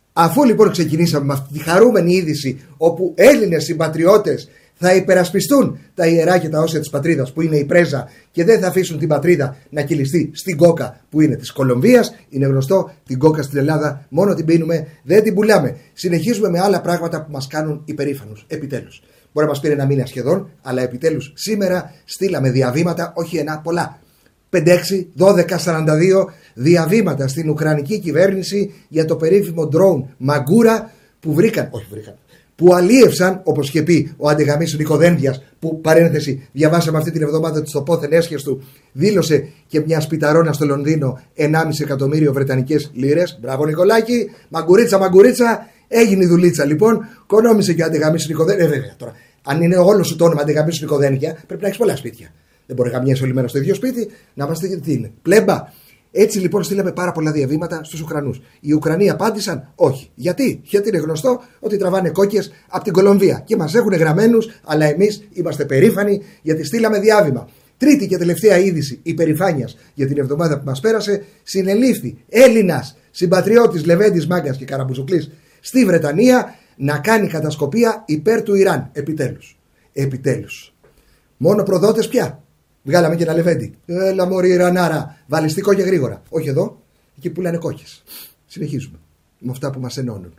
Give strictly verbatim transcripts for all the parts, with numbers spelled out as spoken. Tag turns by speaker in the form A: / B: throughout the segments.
A: Αφού λοιπόν ξεκινήσαμε με αυτή τη χαρούμενη είδηση, όπου Έλληνες συμπατριώτες θα υπερασπιστούν τα ιερά και τα όσια της πατρίδας που είναι η πρέζα και δεν θα αφήσουν την πατρίδα να κυλιστεί στην κόκα που είναι της Κολομβίας. Είναι γνωστό, την κόκα στην Ελλάδα μόνο την πίνουμε, δεν την πουλάμε. Συνεχίζουμε με άλλα πράγματα που μας κάνουν υπερήφανους. Επιτέλους. Μπορεί να μας πήρε ένα μήνα σχεδόν, αλλά επιτέλους σήμερα στείλαμε διαβήματα, όχι ένα, πολλά. πέντε, έξι, δώδεκα, σαράντα δύο διαβήματα στην Ουκρανική κυβέρνηση για το περίφημο drone Μαγκούρα που βρήκαν, όχι βρήκαν, που αλίευσαν, όπως είχε πει ο αντεγαμής Νικοδένδιας, που παρένθεση διαβάσαμε αυτή την εβδομάδα ότι στο πόθεν έσχες του δήλωσε και μια σπιταρώνα στο Λονδίνο ενάμιση εκατομμύριο βρετανικές λίρες. Μπράβο Νικολάκη, μαγκουρίτσα, μαγκουρίτσα, έγινε η δουλίτσα λοιπόν, κονόμησε και ο αντεγαμής Νικοδένδια. Ε, βέβαια τώρα, αν είναι όλο σου το όνομα αντεγαμής Νικοδένδια, πρέπει να έχει πολλά σπίτια. Δεν μπορεί να γαμιέσαι όλη μέρα στο ίδιο σπίτι, να είμαστε τι είναι. Πλέμπα. Έτσι λοιπόν στείλαμε πάρα πολλά διαβήματα στους Ουκρανούς. Οι Ουκρανοί απάντησαν όχι. Γιατί? Γιατί είναι γνωστό ότι τραβάνε κόκκες από την Κολομβία και μας έχουν γραμμένους, αλλά εμείς είμαστε περήφανοι γιατί στείλαμε διάβημα. Τρίτη και τελευταία είδηση υπερηφάνειας για την εβδομάδα που μας πέρασε, συνελήφθη Έλληνας συμπατριώτης Λεβέντης Μάγκας και Καραμπουζουκλής στη Βρετανία να κάνει κατασκοπία υπέρ του Ιράν. Επιτέλους. Επιτέλους. Μόνο προδότες πια. Βγάλαμε και ένα Λεβέντη. Έλα μωρή Ιρανάρα, βάλεις κόκκια γρήγορα. Όχι εδώ, εκεί πουλάνε κόκκες. Συνεχίζουμε με αυτά που μας ενώνουν.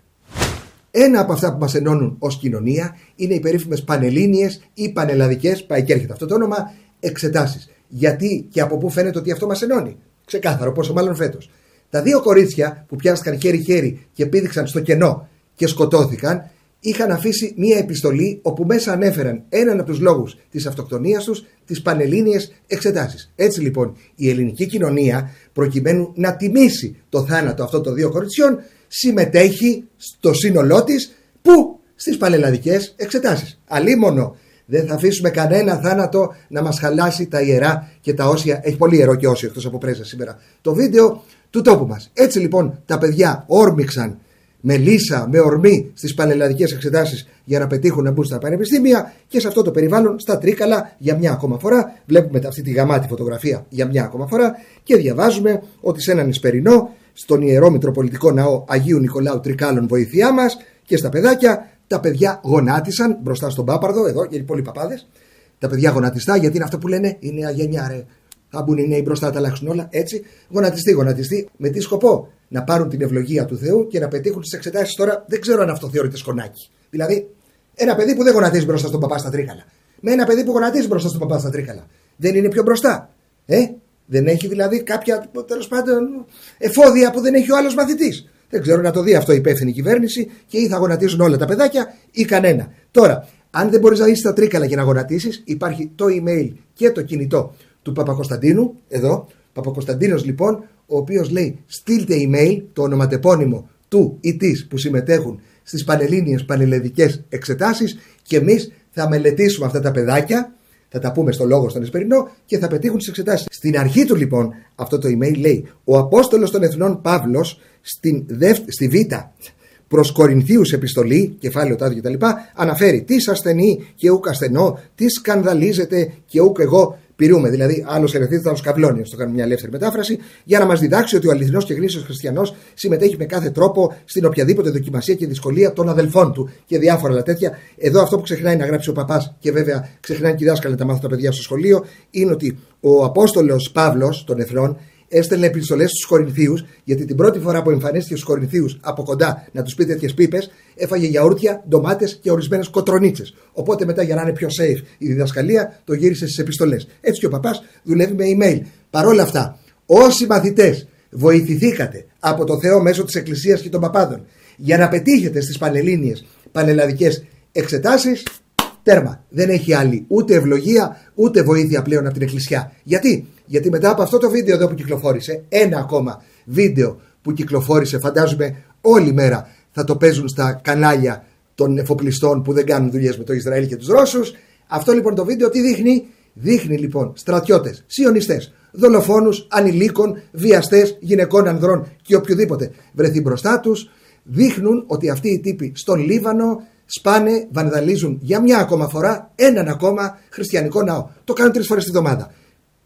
A: Ένα από αυτά που μας ενώνουν ως κοινωνία είναι οι περίφημες πανελλήνιες ή πανελλαδικές, πάει και έρχεται αυτό το όνομα, εξετάσεις. Γιατί και από πού φαίνεται ότι αυτό μας ενώνει? Ξεκάθαρο, πόσο μάλλον φέτος. Τα δύο κορίτσια που πιάστηκαν χέρι-χέρι και πήδηξαν στο κενό και σκοτώθηκαν, είχαν αφήσει μία επιστολή όπου μέσα ανέφεραν έναν από τους λόγους της αυτοκτονίας τους, τις πανελλήνιες εξετάσεις. Έτσι λοιπόν η ελληνική κοινωνία, προκειμένου να τιμήσει το θάνατο αυτών των δύο κοριτσιών, συμμετέχει στο σύνολό της που στις πανελλαδικές εξετάσεις. Αλίμονο, δεν θα αφήσουμε κανένα θάνατο να μας χαλάσει τα ιερά και τα όσια. Έχει πολύ ιερό και όσιο εκτός από πρέζα σήμερα το βίντεο του τόπου μας. Έτσι λοιπόν τα παιδιά όρμηξαν με λύσα, με ορμή στις πανελλαδικές εξετάσεις για να πετύχουν να μπουν στα πανεπιστήμια και σε αυτό το περιβάλλον στα Τρίκαλα για μια ακόμα φορά. Βλέπουμε αυτή τη γαμάτη φωτογραφία για μια ακόμα φορά και διαβάζουμε ότι σε έναν Ισπερινό, στον Ιερό Μητροπολιτικό Ναό Αγίου Νικολάου Τρικάλων, βοήθειά μας, και στα παιδάκια, τα παιδιά γονάτισαν μπροστά στον Πάπαρδο, εδώ, γιατί πολλοί παπάδες. Τα παιδιά γονατιστά, γιατί είναι αυτό που λένε, η νέα γενιά, ρε. Θα μπουν οι νέοι μπροστά, τα αλλάξουν όλα. Έτσι, γονατιστή, γονατιστή, με τι σκοπό? Να πάρουν την ευλογία του Θεού και να πετύχουν τις εξετάσεις. Τώρα δεν ξέρω αν αυτό θεωρείται σκονάκι. Δηλαδή, ένα παιδί που δεν γονατίζει μπροστά στον παπά στα Τρίκαλα, με ένα παιδί που γονατίζει μπροστά στον παπά στα Τρίκαλα, δεν είναι πιο μπροστά? Ε, δεν έχει δηλαδή κάποια, τέλος πάντων, εφόδια που δεν έχει ο άλλος μαθητής? Δεν ξέρω, να το δει αυτό η υπεύθυνη κυβέρνηση και ή θα γονατίζουν όλα τα παιδάκια ή κανένα. Τώρα, αν δεν μπορείς να είσαι στα Τρίκαλα για να γονατίσεις, υπάρχει το email και το κινητό του Παπακοσταντίνου, εδώ. Παπακοσταντίνος λοιπόν, ο οποίος λέει στείλτε email, το ονοματεπώνυμο του ή της που συμμετέχουν στις πανελλήνιες πανελλαδικές εξετάσεις και εμείς θα μελετήσουμε αυτά τα παιδάκια, θα τα πούμε στο λόγο στον Εσπερινό και θα πετύχουν τις εξετάσεις. Στην αρχή του λοιπόν αυτό το email λέει ο Απόστολος των Εθνών Παύλος στην δευ... στη Β προς Κορινθίους επιστολή, κεφάλαιο τάδε κτλ. Αναφέρει τι ασθενεί και ούκ ασθενώ, τι σκανδαλίζεται και ούκ εγώ πυρούμε. Δηλαδή, άλλο ερεθίζεται, άλλο καβλώνει, να το κάνουμε μια ελεύθερη μετάφραση, για να μας διδάξει ότι ο αληθινός και γνήσιος χριστιανός συμμετέχει με κάθε τρόπο στην οποιαδήποτε δοκιμασία και δυσκολία των αδελφών του και διάφορα άλλα τέτοια. Εδώ αυτό που ξεχνάει να γράψει ο παπάς και βέβαια ξεχνάνε και οι δάσκαλοι να τα μάθουν τα παιδιά στο σχολείο, είναι ότι ο Απόστολος Παύλος των Εθνών έστελνε επιστολές στους Κορινθίους, γιατί την πρώτη φορά που εμφανίστηκε στους Κορινθίους από κοντά να τους πει τέτοιες πίπες, έφαγε γιαούρτια, ντομάτες και ορισμένες κοτρονίτσες. Οπότε μετά, για να είναι πιο safe η διδασκαλία, το γύρισε στις επιστολές. Έτσι και ο παπάς δουλεύει με email. Παρ' όλα αυτά, όσοι μαθητές βοηθηθήκατε από το Θεό μέσω της Εκκλησίας και των παπάδων για να πετύχετε στις πανελλήνιες πανελλαδικές εξετάσεις, τέρμα. Δεν έχει άλλη ούτε ευλογία ούτε βοήθεια πλέον από την Εκκλησιά. Γιατί? Γιατί μετά από αυτό το βίντεο εδώ που κυκλοφόρησε, ένα ακόμα βίντεο που κυκλοφόρησε, φαντάζομαι όλη μέρα θα το παίζουν στα κανάλια των εφοπλιστών που δεν κάνουν δουλειές με το Ισραήλ και τους Ρώσους. Αυτό λοιπόν το βίντεο τι δείχνει? Δείχνει λοιπόν στρατιώτες, σιωνιστές, δολοφόνους, ανηλίκων, βιαστές, γυναικών, ανδρών και οποιοδήποτε βρεθεί μπροστά τους. Δείχνουν ότι αυτοί οι τύποι στον Λίβανο σπάνε, βανδαλίζουν για μια ακόμα φορά έναν ακόμα χριστιανικό ναό. Το κάνουν τρεις φορές τη βδομάδα.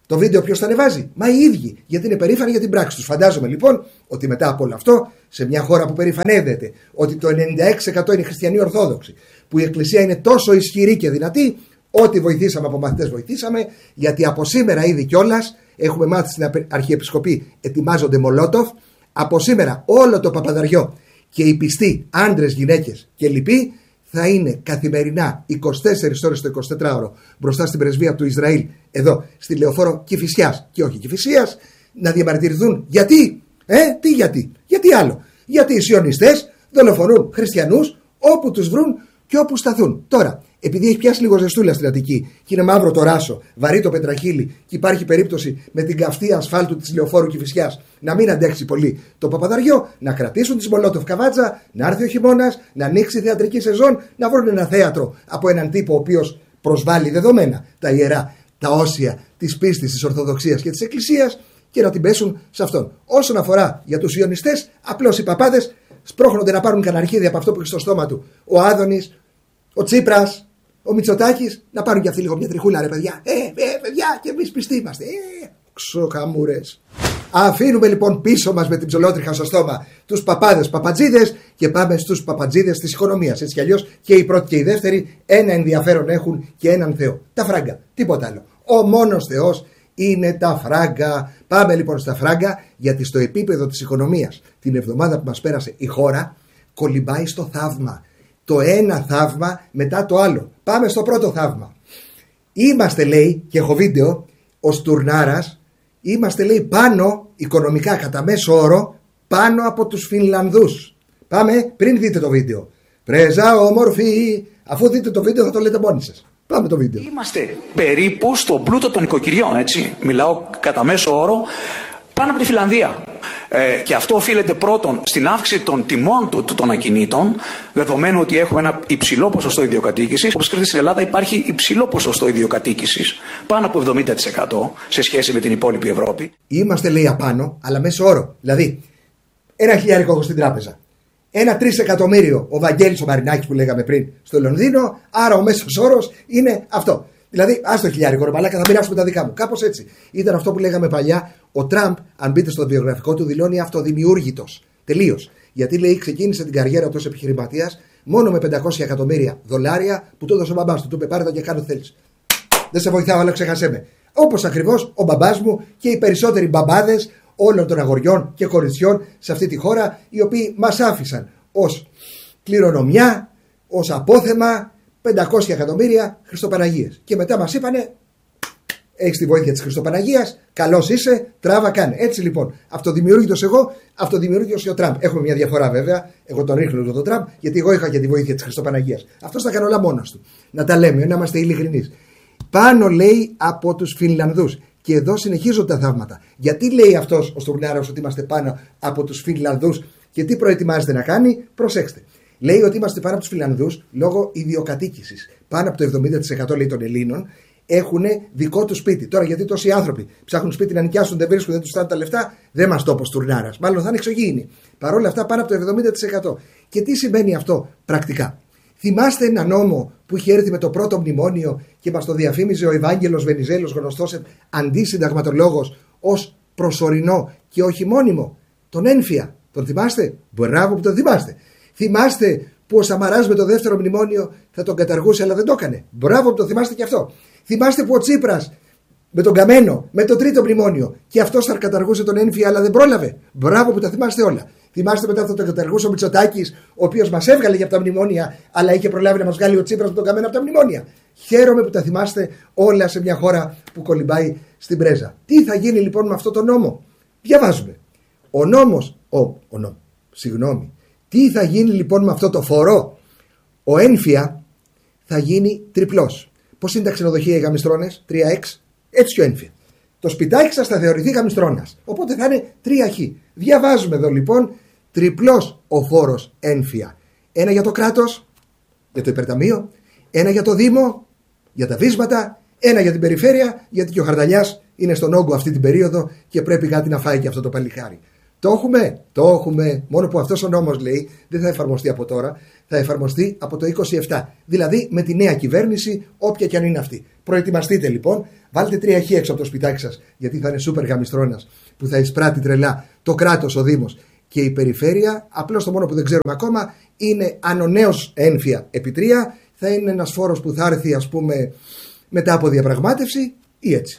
A: Το βίντεο ποιος το ανεβάζει? Μα οι ίδιοι, γιατί είναι περήφανοι για την πράξη τους. Φαντάζομαι λοιπόν ότι μετά από όλο αυτό, σε μια χώρα που περηφανεύεται ότι το ενενήντα έξι τοις εκατό είναι χριστιανοί Ορθόδοξοι, που η Εκκλησία είναι τόσο ισχυρή και δυνατή, ό,τι βοηθήσαμε από μαθητές βοηθήσαμε, γιατί από σήμερα ήδη κιόλας έχουμε μάθει στην Αρχιεπισκοπή, ετοιμάζονται Μολότοφ. Από σήμερα όλο το παπαδαριό και οι πιστοί, άντρες, γυναίκες και λοιποί, θα είναι καθημερινά είκοσι τέσσερις ώρες το εικοσιτετράωρο μπροστά στην πρεσβεία του Ισραήλ, εδώ στη Λεωφόρο Κηφισιάς και όχι Κηφισίας, να διαμαρτυρηθούν. Γιατί? Ε, τι γιατί? Γιατί άλλο? Γιατί οι σιωνιστές δολοφονούν χριστιανούς όπου τους βρουν και όπου σταθούν. Τώρα, επειδή έχει πιάσει λίγο ζεστούλα στην Αττική και είναι μαύρο το ράσο, βαρύ το πετραχύλι και υπάρχει περίπτωση με την καυτή ασφάλτου της Λεωφόρου Κηφισιάς να μην αντέξει πολύ το παπαδαριό, να κρατήσουν τη Μολότοφ καβάτσα, να έρθει ο χειμώνας, να ανοίξει η θεατρική σεζόν, να βρουν ένα θέατρο από έναν τύπο ο οποίος προσβάλλει δεδομένα τα ιερά, τα όσια της πίστης, της Ορθοδοξίας και της Εκκλησίας και να την πέσουν σε αυτόν. Όσον αφορά για τους Ιωνιστές, απλώς οι παπάδες σπρώχνονται να πάρουν κανένα αρχίδι από αυτό που έχει στο στόμα του ο Άδωνης, ο Τσίπρας, ο Μητσοτάκης, να πάρουν και αυτοί λίγο μια τριχούλα, ρε παιδιά. Ε, ε, παιδιά, και εμείς πιστοί είμαστε. Ε, ξοκαμούρες. Αφήνουμε λοιπόν πίσω μας με την ψολότριχα στο στόμα τους παπάδες παπατζίδες και πάμε στους παπατζίδες της οικονομίας. Έτσι κι αλλιώς και οι πρώτοι και οι δεύτεροι ένα ενδιαφέρον έχουν και έναν Θεό. Τα φράγκα. Τίποτα άλλο. Ο μόνος Θεός είναι τα φράγκα. Πάμε λοιπόν στα φράγκα, γιατί στο επίπεδο της οικονομίας την εβδομάδα που μας πέρασε η χώρα κολυμπάει στο θαύμα. Το ένα θαύμα μετά το άλλο. Πάμε στο πρώτο θαύμα. Είμαστε, λέει, και έχω βίντεο, ο Στουρνάρας, είμαστε, λέει, πάνω οικονομικά κατά μέσο όρο πάνω από τους Φινλανδούς. Πάμε πριν δείτε το βίντεο. Πρέζα όμορφη. Αφού δείτε το βίντεο θα το λέτε μόνοι σας. Πάμε το βίντεο.
B: Είμαστε περίπου στον πλούτο των οικοκυριών, έτσι. Μιλάω κατά μέσο όρο πάνω από τη Φιλανδία. Ε, και αυτό οφείλεται πρώτον στην αύξηση των τιμών του, του, των ακινήτων, δεδομένου ότι έχουμε ένα υψηλό ποσοστό ιδιοκατοίκησης. Όπως ξέρετε, στην Ελλάδα υπάρχει υψηλό ποσοστό ιδιοκατοίκησης, πάνω από εβδομήντα τοις εκατό σε σχέση με την υπόλοιπη Ευρώπη.
A: Είμαστε, λέει, απάνω, αλλά μέσο όρο. Δηλαδή, ένα χιλιάρικο έχω στην τράπεζα. Ένα τρισεκατομμύριο ο Βαγγέλης ο Μαρινάκης που λέγαμε πριν στο Λονδίνο, άρα ο μέσος όρος είναι αυτό. Δηλαδή, άστο χιλιάρικο, ρε μαλάκα, θα μοιράσουμε τα δικά μου. Κάπως έτσι. Ήταν αυτό που λέγαμε παλιά. Ο Τραμπ, αν μπείτε στο βιογραφικό του, δηλώνει αυτοδημιούργητος. Τελείως. Γιατί, λέει, ξεκίνησε την καριέρα του ως επιχειρηματίας μόνο με πεντακόσια εκατομμύρια δολάρια που του έδωσε ο μπαμπάς του. Του είπε πάρε τα και κάνω θέλεις. Δεν σε βοηθάω, αλλά ξεχάσέ με. Όπως ακριβώς ο μπαμπάς μου και οι περισσότεροι μπαμπάδες όλων των αγοριών και κοριτσιών σε αυτή τη χώρα, οι οποίοι μας άφησαν ως κληρονομιά, ως απόθεμα πεντακόσια εκατομμύρια Χριστοπαναγίες. Και μετά μας είπανε, έχεις τη βοήθεια της Χριστοπαναγίας, καλός είσαι, τράβα κάνε. Έτσι λοιπόν, αυτοδημιούργητος εγώ, αυτοδημιούργητος και ο Τραμπ. Έχουμε μια διαφορά βέβαια, εγώ τον ρίχνω εδώ τον Τραμπ, γιατί εγώ είχα και τη βοήθεια της Χριστοπαναγίας. Αυτός τα έκανε όλα μόνος του. Να τα λέμε, να είμαστε ειλικρινείς. Πάνω, λέει, από τους Φινλανδούς. Και εδώ συνεχίζονται τα θαύματα. Γιατί λέει αυτός ο Στουρνάρας ότι είμαστε πάνω από τους Φινλανδούς και τι προετοιμάζεται να κάνει? Προσέξτε. Λέει ότι είμαστε πάνω από τους Φινλανδούς λόγω ιδιοκατοίκησης. Πάνω από το εβδομήντα τοις εκατό, λέει, των Ελλήνων έχουν δικό του σπίτι. Τώρα, γιατί τόσοι άνθρωποι ψάχνουν σπίτι να νοικιάσουν, δεν βρίσκουν, δεν τους φτάνουν τα λεφτά, δεν μας το είπε ο Στουρνάρας. Μάλλον θα είναι εξωγήινοι. Παρ' όλα αυτά, πάνω από το εβδομήντα τοις εκατό. Και τι σημαίνει αυτό πρακτικά? Θυμάστε ένα νόμο που είχε έρθει με το πρώτο μνημόνιο και μας το διαφήμιζε ο Ευάγγελος Βενιζέλος, γνωστός αντισυνταγματολόγος, ως προσωρινό και όχι μόνιμο? Τον ένφια. Τον θυμάστε? Μπράβο που τον θυμάστε. Θυμάστε που ο Σαμαράς με το δεύτερο μνημόνιο θα τον καταργούσε, αλλά δεν το έκανε? Μπράβο που το θυμάστε και αυτό. Θυμάστε που ο Τσίπρας με τον Καμένο, με το τρίτο μνημόνιο, και αυτός θα καταργούσε τον ένφια, αλλά δεν πρόλαβε? Μπράβο που τα θυμάστε όλα. Θυμάστε μετά θα τον καταργούσε ο Μητσοτάκης, ο οποίος μας έβγαλε για από τα μνημόνια, αλλά είχε προλάβει να μας βγάλει ο Τσίπρας με τον Καμένο από τα μνημόνια. Χαίρομαι που τα θυμάστε όλα σε μια χώρα που κολυμπάει στην πρέζα. Τι θα γίνει λοιπόν με αυτό το νόμο? Διαβάζουμε. Ο νόμος, ο, ο νόμος, συγγνώμη. Τι θα γίνει λοιπόν με αυτό το φορό? Ο ένφια θα γίνει τριπλός. Πώς είναι τα ξενοδοχεία οι γαμιστρώνες? τρία εξ. Έτσι και ο ένφια. Το σπιτάκι σας θα θεωρηθεί γαμιστρώνας. Οπότε θα είναι τρία χ. Διαβάζουμε εδώ λοιπόν τριπλός ο φόρος ένφια. Ένα για το κράτος, για το υπερταμείο, ένα για το Δήμο, για τα βίσματα, ένα για την περιφέρεια, γιατί και ο Χαρδαλιάς είναι στον όγκο αυτή την περίοδο και πρέπει κάτι να φάει και αυτό το παλικάρι. Το έχουμε, το έχουμε. Μόνο που αυτός ο νόμος, λέει, δεν θα εφαρμοστεί από τώρα, θα εφαρμοστεί από το είκοσι επτά. Δηλαδή με τη νέα κυβέρνηση, όποια και αν είναι αυτή. Προετοιμαστείτε λοιπόν, βάλτε τρία χ έξω από το σπιτάκι σας, γιατί θα είναι σούπερ γαμιστρώνας που θα εισπράττει τρελά το κράτος, ο Δήμος και η περιφέρεια. Απλώς το μόνο που δεν ξέρουμε ακόμα είναι αν ο νέος ένφια επί τρία θα είναι ένας φόρος που θα έρθει, ας πούμε, μετά από διαπραγμάτευση ή έτσι.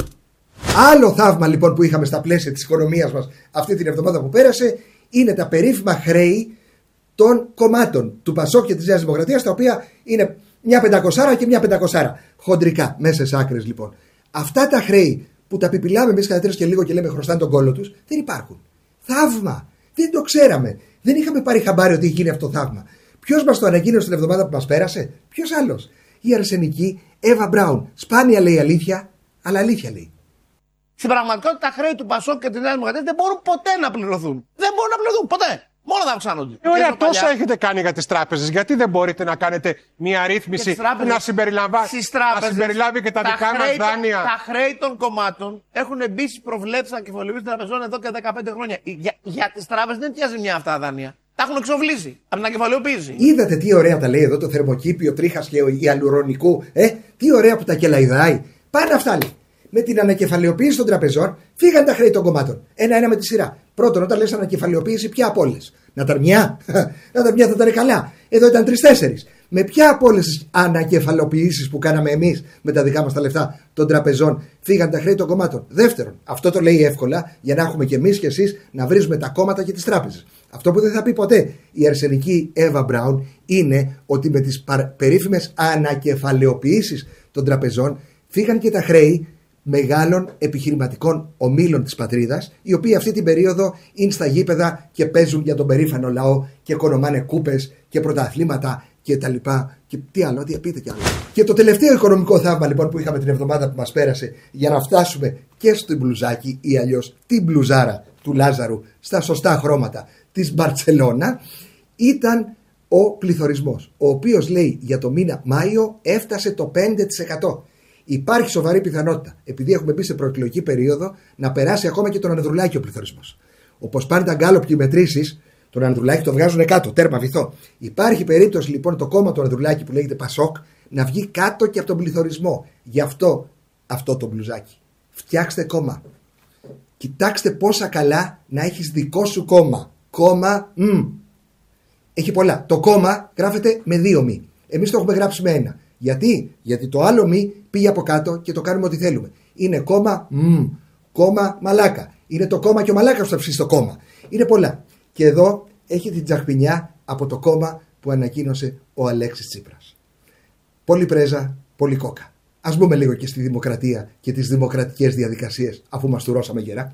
A: Άλλο θαύμα λοιπόν που είχαμε στα πλαίσια της οικονομίας μας αυτή την εβδομάδα που πέρασε είναι τα περίφημα χρέη των κομμάτων του Πασόκ και της Νέας Δημοκρατίας, τα οποία είναι μια πεντακοσάρα και μια πεντακοσάρα. Χοντρικά, μέσα σε άκρες λοιπόν. Αυτά τα χρέη που τα πιπιλάμε εμείς κατά τρεις και λίγο και λέμε χρωστάνε τον κόλλο τους, δεν υπάρχουν. Θαύμα! Δεν το ξέραμε. Δεν είχαμε πάρει χαμπάρι ότι γίνει αυτό το θαύμα. Ποιος μας το ανακοίνωσε την εβδομάδα που μας πέρασε? Ποιος άλλος? Η αρσενική Εύα Μπράουν. Σπάνια λέει αλήθεια, αλλά αλήθεια λέει.
C: Στην πραγματικότητα τα χρέη του Πασόκ και τη Νέα Δημοκρατία δεν μπορούν ποτέ να πληρωθούν. Δεν μπορούν να πληρωθούν ποτέ. Μόνο θα αυξάνονται.
D: Ε, ωραία, τόσα παλιά... έχετε κάνει για τις τράπεζες. Γιατί δεν μπορείτε να κάνετε μια ρύθμιση που να, συμπεριλαμβα... να συμπεριλάβει και τα, τα δικά μας δάνεια?
C: Τα χρέη των κομμάτων έχουν μπει στις προβλέψεις ανακεφαλαιοποίησης των τραπεζών εδώ και δεκαπέντε χρόνια. Για, για τις τράπεζες δεν πιάζει μια αυτά τα δάνεια. Τα έχουν εξοβλήσει από την ανακεφαλαιοποίηση.
A: Είδατε τι ωραία τα λέει εδώ το θερμοκήπιο τρίχας και ιαλουρονικού. Ε, τι ωραία που τα κελαϊδάει. Πάνε αυτά λέει. Με την ανακεφαλαιοποίηση των τραπεζών φύγαν τα χρέη των κομμάτων. Ένα-ένα με τη σειρά. Πρώτον, όταν λες ανακεφαλαιοποίηση, ποια από όλες? Ναταρμιά. Ναταρμιά θα ήταν καλά. Εδώ ήταν τρεις-τέσσερις. Με ποια από όλες τις ανακεφαλαιοποιήσεις που κάναμε εμείς με τα δικά μας τα λεφτά των τραπεζών φύγαν τα χρέη των κομμάτων? Δεύτερον, αυτό το λέει εύκολα για να έχουμε και εμείς και εσείς να βρίζουμε τα κόμματα και τις τράπεζες. Αυτό που δεν θα πει ποτέ η αρσενική Εύα Μπράουν είναι ότι με τις περίφημες ανακεφαλαιοποιήσεις των τραπεζών φύγαν και τα χρέη μεγάλων επιχειρηματικών ομίλων της πατρίδας, οι οποίοι αυτή την περίοδο είναι στα γήπεδα και παίζουν για τον περήφανο λαό και οικονομάνε κούπες και πρωταθλήματα και τα λοιπά. Και τι άλλο, τι πείτε κι άλλο. Και το τελευταίο οικονομικό θαύμα λοιπόν που είχαμε την εβδομάδα που μας πέρασε, για να φτάσουμε και στο μπλουζάκι ή αλλιώς την μπλουζάρα του Λάζαρου στα σωστά χρώματα της Μπαρτσελώνα, ήταν ο πληθωρισμός, ο οποίος λέει για το μήνα Μάιο έφτασε το πέντε τοις εκατό. Υπάρχει σοβαρή πιθανότητα, επειδή έχουμε μπει σε προεκλογική περίοδο, να περάσει ακόμα και τον Ανδρουλάκη ο πληθωρισμός. Όπως πάνε τα γκάλοπ και οι μετρήσεις, τον Ανδρουλάκη το βγάζουν κάτω, τέρμα βυθό. Υπάρχει περίπτωση λοιπόν το κόμμα του Ανδρουλάκη που λέγεται Πασόκ να βγει κάτω και από τον πληθωρισμό. Γι' αυτό αυτό το μπλουζάκι. Φτιάξτε κόμμα. Κοιτάξτε πόσα καλά να έχεις δικό σου κόμμα. Κόμμα, μ. Έχει πολλά. Το κόμμα γράφεται με δύο μη. Εμείς το έχουμε γράψει με ένα. Γιατί? Γιατί το άλλο μη πήγε από κάτω και το κάνουμε ό,τι θέλουμε. Είναι κόμμα μ, κόμμα μαλάκα. Είναι το κόμμα και ο μαλάκας που θα ψήσει το κόμμα. Είναι πολλά. Και εδώ έχει την τσαχπινιά από το κόμμα που ανακοίνωσε ο Αλέξης Τσίπρας. Πολύ πρέζα, πολύ κόκα. Ας μπούμε λίγο και στη δημοκρατία και τις δημοκρατικές διαδικασίες, αφού μας τουρώσαμε γερά.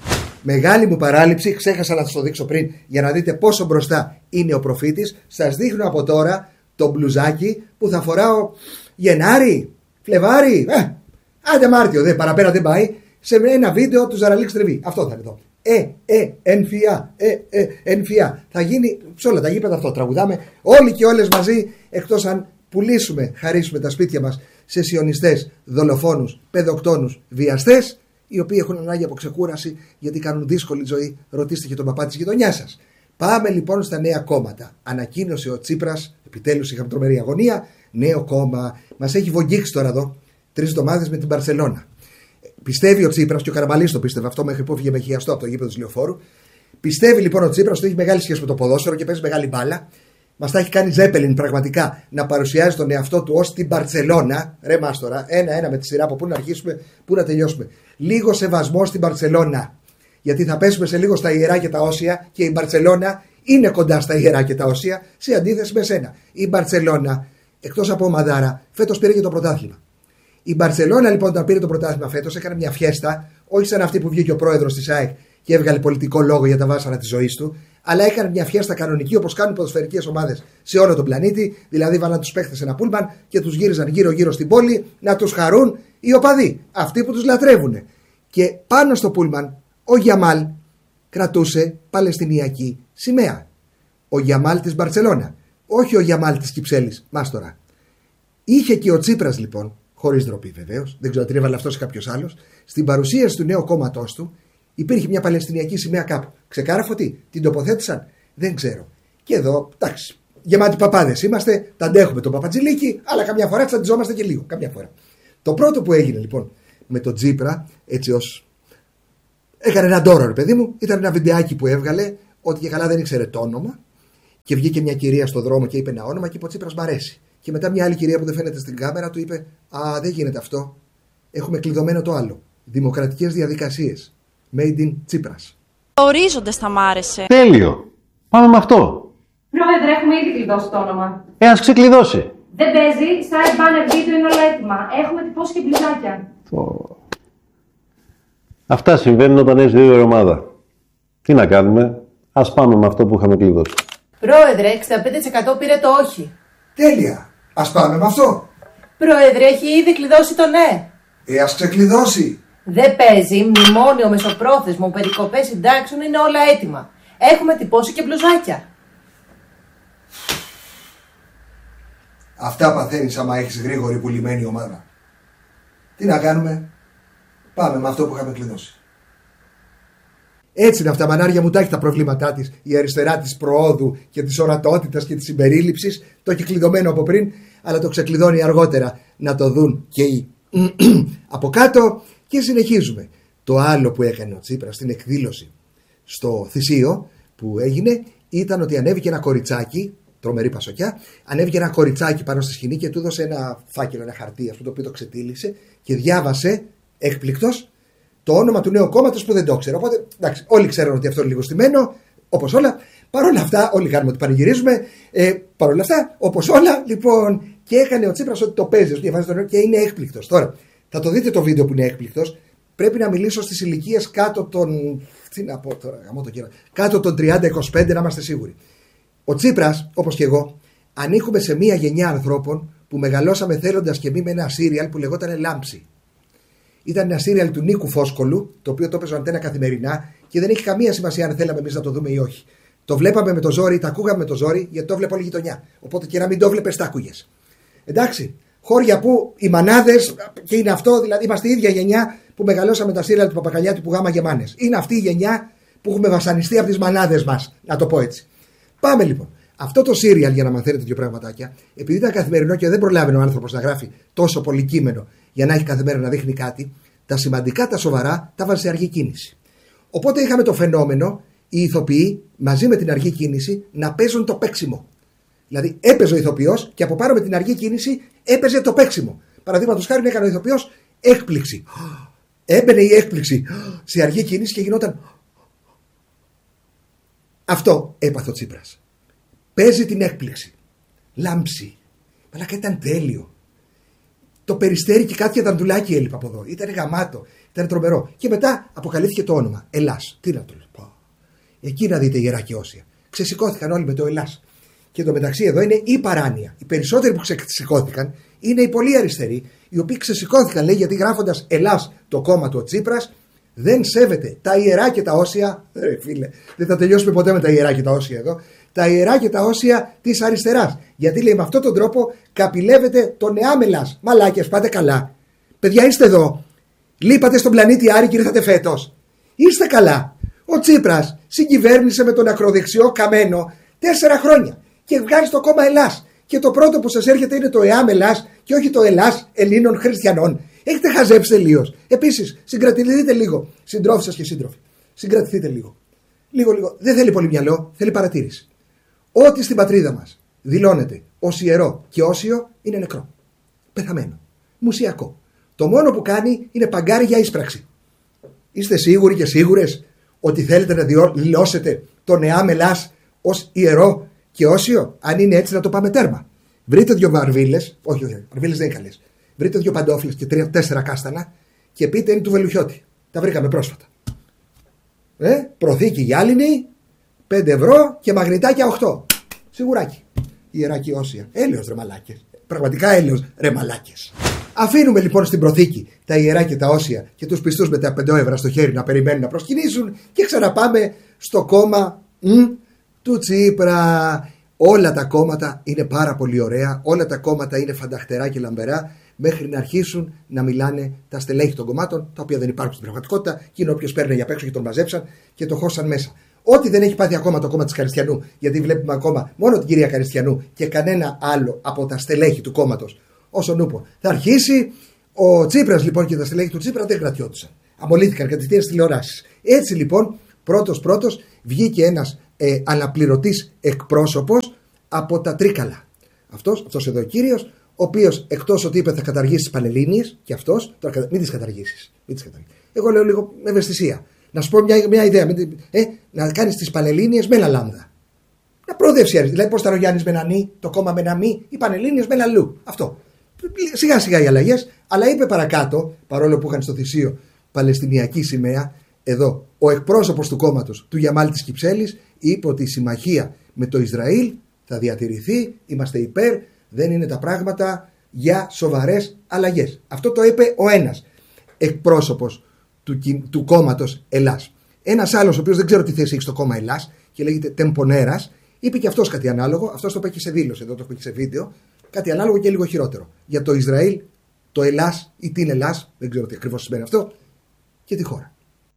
A: Μεγάλη μου παράληψη, ξέχασα να σας το δείξω πριν για να δείτε πόσο μπροστά είναι ο προφήτης. Σας δείχνω από τώρα το μπλουζάκι που θα φοράω Γενάρη, Φλεβάρη, ε, άντε Μάρτιο, δε, παραπέρα δεν πάει, σε ένα βίντεο του Ζαραλίξ Τρεβί. Αυτό θα είναι εδώ. Ε, ε, ενφιά, ε, ε, ενφιά. Θα γίνει σε όλα τα γήπεδα αυτό. Τραγουδάμε όλοι και όλες μαζί, εκτός αν πουλήσουμε, χαρίσουμε τα σπίτια μας σε σιωνιστές, δολοφόνους, παιδοκτόνους, βιαστές, οι οποίοι έχουν ανάγκη από ξεκούραση γιατί κάνουν δύσκολη ζωή. Ρωτήστε και τον παπά της γειτονιάς σας. Πάμε λοιπόν στα νέα κόμματα. Ανακοίνωσε ο Τσίπρας, επιτέλους είχαμε τρομερή αγωνία. Νέο κόμμα. Μας έχει βογγίξει τώρα εδώ τρεις εβδομάδες με την Μπαρσελώνα. Πιστεύει ο Τσίπρας, και ο Καραμαλής το πίστευε αυτό μέχρι που έφυγε με χιαστό από το γήπεδο του Λεωφόρου. Πιστεύει λοιπόν ο Τσίπρας ότι έχει μεγάλη σχέση με το ποδόσφαιρο και παίζει μεγάλη μπάλα. Μας τα έχει κάνει Ζέπελιν πραγματικά να παρουσιάζει τον εαυτό του ως την Μπαρσελώνα. Ρε μας τώρα, ένα-ένα με τη σειρά από πού να αρχίσουμε, πού να τελειώσουμε. Λίγο σεβασμό στην Μπαρσελώνα. Γιατί θα πέσουμε σε λίγο στα ιερά και τα όσια και η Μπαρσελώνα είναι κοντά στα ιερά και τα όσια σε αντίθεση με σένα. Η Μπαρσελώνα, εκτός από ομαδάρα, φέτος πήρε και το πρωτάθλημα. Η Μπαρσελώνα λοιπόν, όταν πήρε το πρωτάθλημα φέτος, έκανε μια φιέστα, όχι σαν αυτή που βγήκε ο πρόεδρος της ΑΕΚ και έβγαλε πολιτικό λόγο για τα βάσανα της ζωής του, αλλά έκανε μια φιέστα κανονική όπως κάνουν ποδοσφαιρικές ομάδες σε όλο τον πλανήτη. Δηλαδή, βάλαν τους παίχτες σε ένα πούλμαν και τους γύριζαν γύρω-γύρω στην πόλη να τους χαρούν οι οπαδοί, αυτοί που τους λατρεύουν. Και πάνω στο πούλμαν, ο Γιαμάλ κρατούσε παλαιστινιακή σημαία. Ο Γιαμάλ της Μπαρσελώνα, όχι ο Γιαμάλ της Κυψέλης, μάστορα. Είχε και ο Τσίπρας λοιπόν, χωρίς ντροπή βεβαίως, δεν ξέρω αν την έβαλε αυτός ή κάποιος άλλος, στην παρουσίαση του νέου κόμματός του, Υπήρχε μια Παλαιστινιακή σημαία κάπου. Ξεκάραφο τι, την τοποθέτησαν. Δεν ξέρω. Και εδώ, εντάξει, γεμάτοι παπάδες είμαστε, τα αντέχουμε τον Παπατζηλίκη, αλλά καμιά φορά τσαντιζόμαστε και λίγο. Καμιά φορά. Το πρώτο που έγινε λοιπόν με τον Τσίπρα, έτσι ως. Έκανε ένα ντόρο, ρε παιδί μου, ήταν ένα βιντεάκι που έβγαλε, ότι και καλά δεν ήξερε το όνομα. Και βγήκε μια κυρία στο δρόμο και είπε ένα όνομα και είπε: ο Τσίπρας μ' αρέσει. Και μετά μια άλλη κυρία που δεν φαίνεται στην κάμερα του είπε: α, δεν γίνεται αυτό. Έχουμε κλειδωμένο το άλλο. Δημοκρατικές διαδικασίες. Made in Τσίπρας.
E: Ο ορίζοντας θα μ' άρεσε.
F: Τέλειο. Πάμε με αυτό.
G: Πρόεδρε, έχουμε ήδη κλειδώσει το όνομα.
F: Ε, ας ξεκλειδώσει.
G: Δεν παίζει. Site banner βίντεο είναι όλα έτοιμα. Έχουμε τυπώσει και μπλουζάκια.
F: Το... Αυτά συμβαίνουν όταν έχεις δύο ομάδα. Τι να κάνουμε. Ας πάμε με αυτό που είχαμε κλειδώσει.
H: Πρόεδρε, εξήντα πέντε τοις εκατό πήρε το όχι.
A: Τέλεια. Ας πάμε με αυτό.
H: Πρόεδρε, έχει ήδη κλειδώσει το ναι.
A: Ε, ας ξεκλειδώσει.
H: Δεν παίζει. Μνημόνιο, μεσοπρόθεσμο, περικοπές συντάξεων είναι όλα έτοιμα. Έχουμε τυπώσει και μπλουζάκια.
A: Αυτά παθαίνεις άμα έχεις γρήγορη πουλημένη ομάδα. Τι να κάνουμε. Πάμε με αυτό που είχαμε κλειδώσει. Έτσι είναι αυτά, μανάρια μου, τα έχει τα προβλήματά της. Η αριστερά της προόδου και της ορατότητας και της συμπερίληψης. Το έχει κλειδωμένο από πριν, αλλά το ξεκλειδώνει αργότερα να το δουν και οι από κάτω. Και συνεχίζουμε. Το άλλο που έκανε ο Τσίπρας στην εκδήλωση στο Θησίο που έγινε ήταν ότι ανέβηκε ένα κοριτσάκι, τρομερή πασοκιά, ανέβηκε ένα κοριτσάκι πάνω στη σκηνή και του έδωσε ένα φάκελο, ένα χαρτί, αυτό το οποίο το ξετύλισε και διάβασε έκπληκτος το όνομα του νέου κόμματος που δεν το ήξερε. Οπότε, εντάξει, όλοι ξέρουν ότι αυτό είναι λίγο στημένο, όπως όλα. Παρ' όλα αυτά, όλοι κάνουμε ότι πανηγυρίζουμε. Ε, Παρ' όλα αυτά, όπως όλα, λοιπόν, και έκανε ο Τσίπρας ότι το παίζει, ότι διαβάζει το νέο και είναι έκπληκτος. Τώρα, θα το δείτε το βίντεο που είναι έκπληκτος. Πρέπει να μιλήσω στις ηλικίες κάτω των. Τι να πω τώρα, γαμώ το κύριο. Κάτω των τριάντα είκοσι πέντε, να είμαστε σίγουροι. Ο Τσίπρας, όπως και εγώ, ανήκουμε σε μία γενιά ανθρώπων που μεγαλώσαμε θέλοντας και μη με ένα σύριαλ που λεγόταν Λάμψη. Ήταν ένα σύριαλ του Νίκου Φόσκολου, το οποίο το έπαιζε ο Αντένα καθημερινά και δεν έχει καμία σημασία αν θέλαμε εμείς να το δούμε ή όχι. Το βλέπαμε με το ζόρι, τα ακούγαμε με το ζόρι, γιατί το βλέπω όλη η γειτονιά. Οπότε και να μην το βλέπεις, τα άκουγες. Εντάξει. Χώρια που οι μανάδες, και είναι αυτό, δηλαδή είμαστε η ίδια γενιά που μεγαλώσαμε τα σύριαλ του Παπακαλιάτη που γάμα γεμάνες. Είναι αυτή η γενιά που έχουμε βασανιστεί από τις μανάδες μας, να το πω έτσι. Πάμε λοιπόν. Αυτό το σύριαλ, για να μαθαίνετε δύο πραγματάκια, επειδή ήταν καθημερινό και δεν προλάβαινε ο άνθρωπος να γράφει τόσο πολύ κείμενο για να έχει κάθε μέρα να δείχνει κάτι, τα σημαντικά, τα σοβαρά, τα βάζει σε αργή κίνηση. Οπότε είχαμε το φαινόμενο οι ηθοποιοί μαζί με την αργή κίνηση να παίζουν το παίξιμο. Δηλαδή έπαιζε ο ηθοποιός και από πάνω με την αργή κίνηση έπαιζε το παίξιμο. Παραδείγματος χάρη έκανε ο ηθοποιός έκπληξη. Έμπαινε η έκπληξη σε αργή κίνηση και γινόταν. Αυτό έπαθε ο Τσίπρας. Παίζει την έκπληξη. Λάμψη. Αλλά ήταν τέλειο. Το Περιστέρι και κάτι δαντουλάκι έλειπε από εδώ. Ήταν γαμάτο. Ήταν τρομερό. Και μετά αποκαλύφθηκε το όνομα. Ελλάς. Τι να το λέω. Εκεί να δείτε Ιερά και Όσια. Ξεσηκώθηκαν όλοι με το Ελλάς. Και εντωμεταξύ εδώ είναι η παράνοια. Οι περισσότεροι που ξεσηκώθηκαν είναι οι πολύ αριστεροί, οι οποίοι ξεσηκώθηκαν, λέει, γιατί γράφοντας Ελλάς το κόμμα του ο Τσίπρας δεν σέβεται τα ιερά και τα όσια. Ρε φίλε, δεν θα τελειώσουμε ποτέ με τα ιερά και τα όσια εδώ. Τα ιερά και τα όσια της αριστεράς. Γιατί λέει με αυτόν τον τρόπο καπηλεύεται τον εάμελας. Μαλάκες, πάτε καλά. Παιδιά, είστε εδώ. Λείπατε στον πλανήτη Άρη και ήρθατε φέτος. Είστε καλά. Ο Τσίπρας συγκυβέρνησε με τον ακροδεξιό Καμένο τέσσερα χρόνια και βγάζει το κόμμα Ελλάς. Και το πρώτο που σας έρχεται είναι το ΕΑΜ Ελλάς και όχι το Ελλάς Ελλήνων Χριστιανών. Έχετε χαζέψει τελείως. Επίσης, συγκρατηθείτε λίγο, συντρόφοι σας και σύντροφοι. Συγκρατηθείτε λίγο. Λίγο, λίγο. Δεν θέλει πολύ μυαλό, θέλει παρατήρηση. Ό,τι στην πατρίδα μας δηλώνεται ως ιερό και όσιο είναι νεκρό. Πεθαμένο. Μουσιακό. Το μόνο που κάνει είναι παγκάρι για ίσπραξη. Είστε σίγουροι και σίγουρες ότι θέλετε να δηλώσετε τον ΕΑΜ Ελλάς ως ιερό και όσιο? Αν είναι έτσι, να το πάμε τέρμα. Βρείτε δύο βαρβίλες, όχι, όχι, βαρβίλες δεν είναι καλές. Βρείτε δύο παντόφλες και τρία, τέσσερα κάστανα και πείτε είναι του Βελουχιώτη. Τα βρήκαμε πρόσφατα. Ε, προθήκη γυάλινη, πέντε ευρώ και μαγνητάκια οκτώ. Σιγουράκι. Ιερά και όσια. Έλεος ρε μαλάκες. Πραγματικά έλεος ρε μαλάκες. Αφήνουμε λοιπόν στην προθήκη τα ιερά και τα όσια και τους πιστούς με τα πέντε ευρώ στο χέρι να περιμένουν να προσκυνήσουν και ξαναπάμε στο κόμμα μ, του Τσίπρα. Όλα τα κόμματα είναι πάρα πολύ ωραία, όλα τα κόμματα είναι φανταχτερά και λαμπερά. μέχρι να αρχίσουν να μιλάνε τα στελέχη των κομμάτων, τα οποία δεν υπάρχουν στην πραγματικότητα, και είναι όποιος παίρνει για απ' έξω και τον μαζέψαν και το χώσαν μέσα. Ό,τι δεν έχει πάθει ακόμα το κόμμα της Καριστιανού, γιατί βλέπουμε ακόμα μόνο την κυρία Καριστιανού και κανένα άλλο από τα στελέχη του κόμματος, όσον ούπο, θα αρχίσει. Ο Τσίπρας λοιπόν και τα στελέχη του Τσίπρα δεν κρατιόντουσαν. Αμολύθηκαν κατευθείαν στις τηλεοράσεις. Έτσι λοιπόν, πρώτος-πρώτος βγήκε ένας ε, αναπληρωτής εκπρόσωπος από τα Τρίκαλα. Αυτός, αυτός εδώ ο κύριος, ο οποίος εκτός ότι είπε θα καταργήσει τις Πανελλήνιες, και αυτός, τώρα μην τις καταργήσεις. Μην τις καταργήσεις. Εγώ λέω λίγο με ευαισθησία. Να σου πω μια, μια ιδέα. Ε, να κάνεις τις Πανελλήνιες με ένα λάμδα. Να προοδεύσει. Δηλαδή, πώς θα ο Γιάννης με ένα νι, το κόμμα με ένα μη, οι Πανελλήνιες με ένα λου. Αυτό. Σιγά σιγά οι αλλαγές, αλλά είπε παρακάτω, παρόλο που είχαν στο θυσίο Παλαιστινιακή σημαία, εδώ ο εκπρόσωπος του κόμματος του Γιαμάλ της Κυψέλης είπε ότι η συμμαχία με το Ισραήλ θα διατηρηθεί, είμαστε υπέρ, δεν είναι τα πράγματα για σοβαρές αλλαγές. Αυτό το είπε ο ένας εκπρόσωπος του, του κόμματος Ελλάς. Ένας άλλος, ο οποίος δεν ξέρω τι θέση έχει στο κόμμα Ελλάς και λέγεται Τεμπονέρας, είπε και αυτός κάτι ανάλογο. Αυτός το είπε και σε δήλωση, εδώ το είπε και σε βίντεο. Κάτι ανάλογο και λίγο χειρότερο. Για το Ισραήλ, το Ελλάς ή την Ελλάς, δεν ξέρω τι ακριβώς σημαίνει αυτό, και τη χώρα.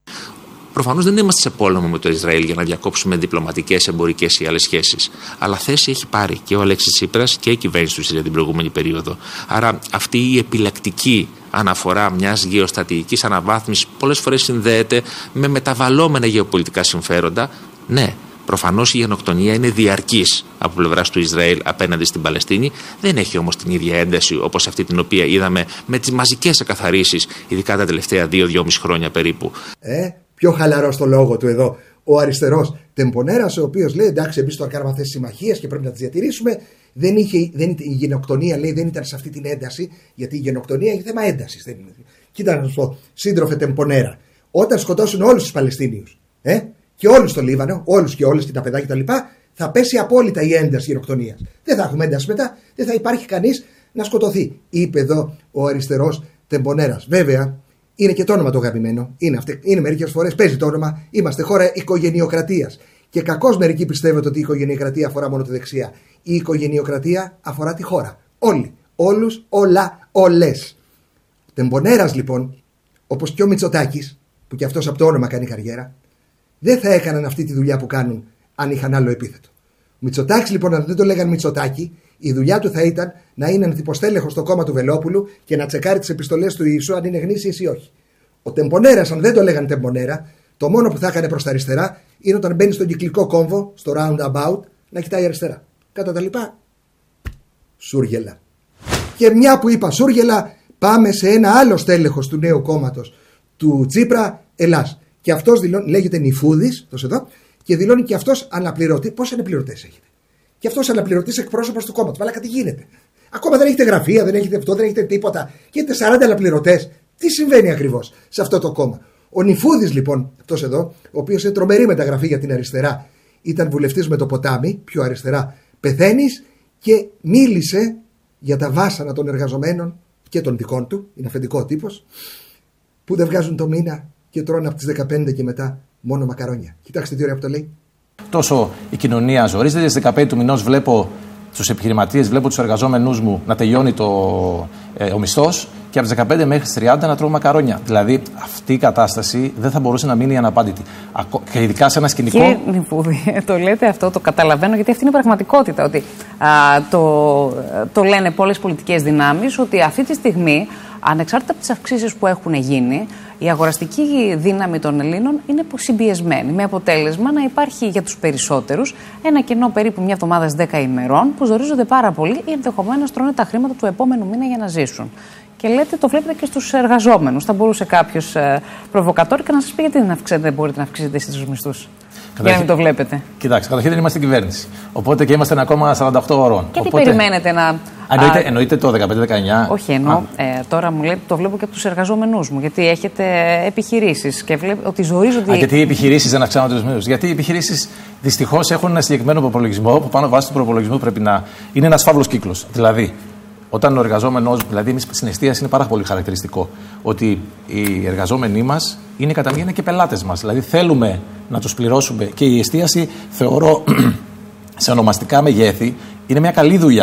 I: Προφανώς δεν είμαστε σε πόλεμο με το Ισραήλ για να διακόψουμε διπλωματικές, εμπορικές ή άλλες σχέσεις. Αλλά θέση έχει πάρει και ο Αλέξης Τσίπρας και η κυβέρνηση του ΣΥΡΙΖΑ την προηγούμενη περίοδο. Άρα αυτή η επιλεκτική αναφορά μιας γεωστρατηγικής αναβάθμισης πολλές φορές συνδέεται με μεταβαλλόμενα γεωπολιτικά συμφέροντα. Ναι. Προφανώς η γενοκτονία είναι διαρκής από πλευράς του Ισραήλ απέναντι στην Παλαιστίνη. Δεν έχει όμως την ίδια ένταση όπως αυτή την οποία είδαμε με τις μαζικές εκαθαρίσεις, ειδικά τα τελευταία δύο-δυόμιση χρόνια περίπου. Ε,
A: πιο χαλαρό στο λόγο του εδώ ο αριστερός Τεμπονέρας, ο οποίος λέει: εντάξει, εμείς τώρα κάναμε αυτές τις συμμαχίες και πρέπει να τις διατηρήσουμε. Δεν είχε, δεν, η γενοκτονία λέει δεν ήταν σε αυτή την ένταση, γιατί η γενοκτονία έχει θέμα έντασης. Κοίτα να σου πω, σύντροφε Τεμπονέρα, όταν σκοτώσουν όλους τους Παλαιστίνιους, ε, και όλους στο Λίβανο, όλους και όλες και τα παιδάκια κτλ., θα πέσει απόλυτα η ένταση γενοκτονίας. Δεν θα έχουμε ένταση μετά, δεν θα υπάρχει κανείς να σκοτωθεί. Είπε εδώ ο αριστερός Τεμπονέρας. Βέβαια, είναι και το όνομα το αγαπημένο. Είναι, αυτε, είναι μερικές φορές παίζει το όνομα. Είμαστε χώρα οικογενειοκρατίας. Και κακώς μερικοί πιστεύετε ότι η οικογενειοκρατία αφορά μόνο τη δεξιά. Η οικογενειοκρατία αφορά τη χώρα. Όλοι. Όλους, όλα, όλες. Τεμπονέρας λοιπόν, όπως και ο Μητσοτάκης, που και αυτός από το όνομα κάνει καριέρα, δεν θα έκαναν αυτή τη δουλειά που κάνουν αν είχαν άλλο επίθετο. Ο Μητσοτάκης λοιπόν, αν δεν το λέγανε Μητσοτάκη, η δουλειά του θα ήταν να είναι ανθυποστέλεχος στο κόμμα του Βελόπουλου και να τσεκάρει τις επιστολές του Ιησού αν είναι γνήσιες ή όχι. Ο Τεμπονέρας, αν δεν το λέγανε Τεμπονέρα, το μόνο που θα έκανε προς τα αριστερά είναι όταν μπαίνει στον κυκλικό κόμβο, στο roundabout, να κοιτάει αριστερά. Κατά τα λοιπά, σούργελα. Και μια που είπα σούργελα, πάμε σε ένα άλλο στέλεχος του νέου κόμματος του Τσίπρα, Ελλάς. Και αυτός δηλώνει, λέγεται Νιφούδης, τόσο εδώ, και δηλώνει και αυτός αναπληρωτή. Πόσοι αναπληρωτές έχετε? Και αυτός αναπληρωτής εκπρόσωπος του κόμματος. Μαλάκα, τι γίνεται? Ακόμα δεν έχετε γραφεία, δεν έχετε αυτό, δεν έχετε τίποτα. Και έχετε σαράντα αναπληρωτές. Τι συμβαίνει ακριβώς σε αυτό το κόμμα? Ο Νιφούδης λοιπόν, αυτός εδώ, ο οποίος είναι τρομερή μεταγραφή για την αριστερά, ήταν βουλευτής με το ποτάμι, πιο αριστερά πεθαίνεις, και μίλησε για τα βάσανα των εργαζομένων και των δικών του, είναι αφεντικό τύπος, που δεν βγάζουν το μήνα και τρώνε από τις δεκαπέντε και μετά μόνο μακαρόνια. Κοιτάξτε τι ωραία που το λέει.
J: Τόσο η κοινωνία ζορίζεται. Στις δεκαπέντε του μηνός βλέπω τους επιχειρηματίες, βλέπω τους εργαζόμενους μου να τελειώνει το, ε, ο μισθός, και από τις δεκαπέντε μέχρι τις τριάντα να τρώω μακαρόνια. Δηλαδή αυτή η κατάσταση δεν θα μπορούσε να μείνει αναπάντητη. Και ειδικά σε ένα σκηνικό.
K: Κύριε Νιφούδη, το λέτε αυτό, το καταλαβαίνω, γιατί αυτή είναι η πραγματικότητα. Ότι α, το, το λένε πολλές πολιτικές δυνάμεις, ότι αυτή τη στιγμή, ανεξάρτητα από τις αυξήσεις που έχουν γίνει, η αγοραστική δύναμη των Ελλήνων είναι συμπιεσμένη. Με αποτέλεσμα να υπάρχει για τους περισσότερους ένα κενό περίπου μια εβδομάδα δέκα ημερών, που ζορίζονται πάρα πολύ ή ενδεχομένως τρώνε τα χρήματα του επόμενου μήνα για να ζήσουν. Και λέτε, το βλέπετε και στους εργαζόμενους. Θα μπορούσε κάποιος ε, προβοκατόρικα να σας πει γιατί δεν, αυξέτε, δεν μπορείτε να αυξήσετε εσείς τους μισθούς. Για να μην το βλέπετε.
J: Κοιτάξτε, καταρχήν δεν είμαστε στην κυβέρνηση. Οπότε και είμαστε ένα κόμμα σαράντα οκτώ ωρών.
K: Και
J: Οπότε...
K: τι περιμένετε να.
J: Εννοείται, εννοείται το δεκαπέντε δεκαεννιά.
K: Όχι, εννοώ. Ε, τώρα μου λέτε, το βλέπω και από τους εργαζόμενούς μου. Γιατί έχετε επιχειρήσεις και βλέπω ότι ζορίζονται.
J: Α, γιατί οι επιχειρήσεις δεν αυξάνονται τους μισθούς? Γιατί οι επιχειρήσεις δυστυχώς έχουν ένα συγκεκριμένο προπολογισμό που πάνω βάσει του προπολογισμού πρέπει να. Είναι ένας φαύλος κύκλος. Δηλαδή, όταν ο εργαζόμενος, δηλαδή εμείς στην εστίαση είναι πάρα πολύ χαρακτηριστικό ότι οι εργαζόμενοι μας είναι κατά μία και πελάτες μας. Δηλαδή θέλουμε να τους πληρώσουμε, και η εστίαση θεωρώ σε ονομαστικά μεγέθη είναι μια καλή δουλειά.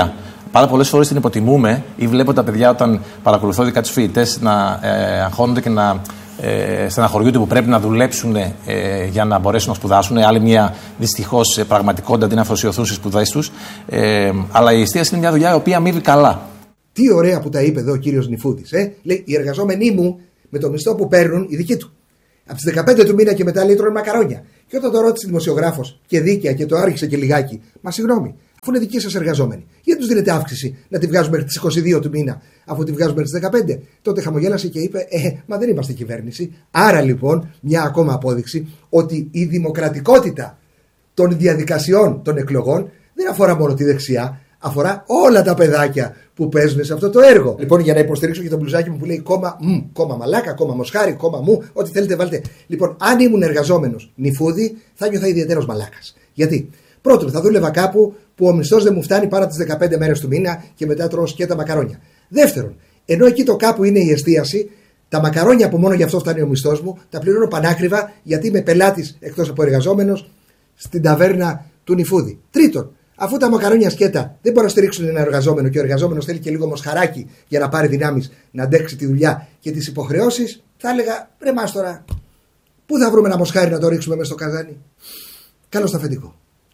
J: Πάρα πολλές φορές την υποτιμούμε ή βλέπω τα παιδιά όταν παρακολουθώ δικά τους φοιτητές να ε, αγχώνονται και να ε, στεναχωριούνται που πρέπει να δουλέψουν ε, για να μπορέσουν να σπουδάσουν. Άλλη μια δυστυχώς πραγματικότητα αντί να αφοσιωθούν στις σπουδές τους. Ε, αλλά η εστίαση είναι μια δουλειά η οποία αμείβει καλά.
A: Τι ωραία που τα είπε εδώ ο κύριος Νιφούδης. Ε? Λέει: οι εργαζόμενοι μου με το μισθό που παίρνουν οι δικοί του. Από τις δεκαπέντε του μήνα και μετά λέει τρώνε μακαρόνια. Και όταν το ρώτησε δημοσιογράφος και δίκαια και το άρχισε και λιγάκι, μα συγγνώμη, αφού είναι δικοί σας εργαζόμενοι, γιατί τους δίνετε αύξηση να τη βγάζουμε μέχρι τις είκοσι δύο του μήνα, αφού τη βγάζουμε μέχρι τις δεκαπέντε. Τότε χαμογέλασε και είπε: Ε, μα δεν είμαστε κυβέρνηση. Άρα λοιπόν, μια ακόμα απόδειξη ότι η δημοκρατικότητα των διαδικασιών των εκλογών δεν αφορά μόνο τη δεξιά, αφορά όλα τα παιδάκια που παίζουν σε αυτό το έργο. Λοιπόν, για να υποστηρίξω και το μπλουζάκι μου που λέει κόμμα μ, κόμμα μαλάκα, κόμμα μοσχάρι, κόμμα μου, ό,τι θέλετε βάλτε. Λοιπόν, αν ήμουν εργαζόμενος Νιφούδη, θα νιώθα ιδιαίτερος μαλάκας. Γιατί? Πρώτον, θα δούλευα κάπου που ο μισθός δεν μου φτάνει παρά τις δεκαπέντε μέρες του μήνα και μετά τρώω σκέτα μακαρόνια. Δεύτερον, ενώ εκεί το κάπου είναι η εστίαση, τα μακαρόνια που μόνο γι' αυτό φτάνει ο μισθός μου, τα πληρώνω πανάκριβα γιατί είμαι πελάτης εκτός από εργαζόμενος στην ταβέρνα του Νιφούδη. Τρίτον, αφού τα μακαρόνια σκέτα δεν μπορούν να στηρίξουν ένα εργαζόμενο και ο εργαζόμενος θέλει και λίγο μοσχαράκι για να πάρει δυνάμεις να αντέξει τη δουλειά και τις υποχρεώσεις, θα έλεγα: ρε μας τώρα, πού θα βρούμε ένα μοσχάρι να το ρίξουμε μέσα στο καζάνι? Καλώς το αφεντικό.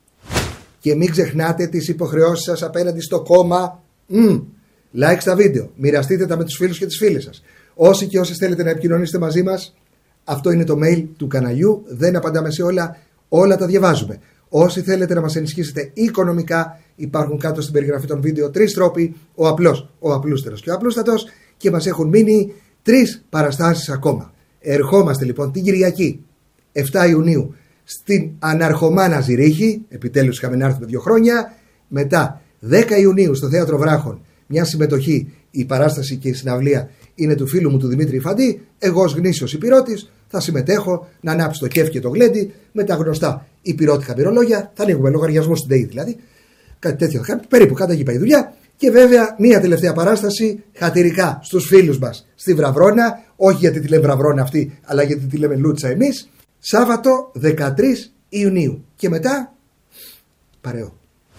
A: Και μην ξεχνάτε τις υποχρεώσεις σας απέναντι στο κόμμα. Mm. Like στα βίντεο. Μοιραστείτε τα με τους φίλους και τις φίλες σας. Όσοι και όσες θέλετε να επικοινωνήσετε μαζί μας, αυτό είναι το mail του καναλιού. Δεν απαντάμε σε όλα, όλα τα διαβάζουμε. Όσοι θέλετε να μας ενισχύσετε οικονομικά, υπάρχουν κάτω στην περιγραφή των βίντεο τρεις τρόποι: ο απλός, ο απλούστερος και ο απλούστατος, και μας έχουν μείνει τρεις παραστάσεις ακόμα. Ερχόμαστε λοιπόν την Κυριακή εφτά Ιουνίου στην Αναρχομάνα Ζηρίχη, επιτέλους είχαμε να έρθουμε δύο χρόνια. Μετά δέκα Ιουνίου στο Θέατρο Βράχων, μια συμμετοχή, η παράσταση και η συναυλία είναι του φίλου μου του Δημήτρη Φαντή. Εγώ ως γνήσιος υπηρώτης θα συμμετέχω να ανάψω το κέφι και το γλέντι με τα γνωστά υπηρώτικα μυρολόγια. Θα ανοίγουμε λογαριασμό στην ΔΕΗ δηλαδή. Κάτι τέτοιο. Περίπου κάτω εκεί πάει η δουλειά. Και βέβαια μια τελευταία παράσταση χατηρικά στους φίλους μας στη Βραβρώνα. Όχι γιατί τη λέμε Βραβρώνα αυτή, αλλά γιατί τη λέμε Λούτσα εμείς. Σάββατο δεκατρείς Ιουνίου. Και μετά παρεό.